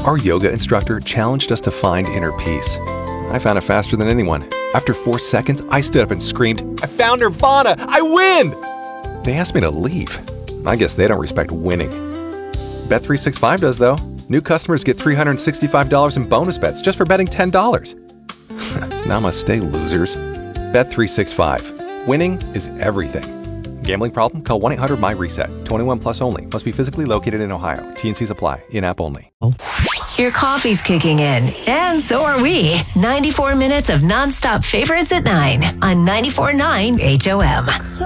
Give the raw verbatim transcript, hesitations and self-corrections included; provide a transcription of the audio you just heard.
Our yoga instructor challenged us to find inner peace. I found it faster than anyone. After four seconds, I stood up and screamed, "I found Nirvana! I win!" They asked me to leave. I guess they don't respect winning. Bet three sixty-five does, though. New customers get three hundred sixty-five dollars in bonus bets just for betting ten dollars. Namaste, losers. Bet three sixty-five. Winning is everything. Gambling problem? Call one eight hundred my reset. twenty-one plus only. Must be physically located in Ohio. T and Cs apply. In-app only. Your coffee's kicking in, and so are we. ninety-four minutes of nonstop favorites at nine on ninety-four point nine H O M.